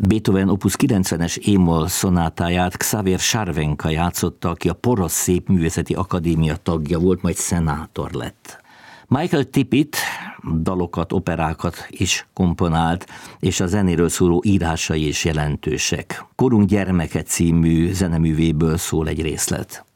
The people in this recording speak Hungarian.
Beethoven Opus 90-es e-moll szonátáját Xaver Scharwenka játszotta, aki a Porosz Szépművészeti Akadémia tagja volt, majd szenátor lett. Michael Tippett dalokat, operákat is komponált, és a zenéről szóló írásai is jelentősek. Korunk gyermeke című zeneművéből szól egy részlet.